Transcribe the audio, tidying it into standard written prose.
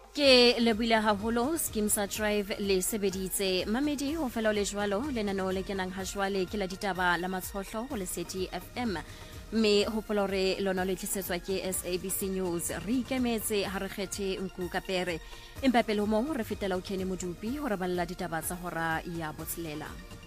Ke lebile haholo scheme sa drive le sebeditse mamedi ho fela le jwalo lenaneo le kenang ha jwale ke la ditaba la matshohlo ho Lesedi FM me hopola re lona le tlisetswa ke SABC News re ikemetse ha re kgethe nku kapere empa pele mo re fetela o kene modupi ho re balla ditaba tsa hora ya botshelela.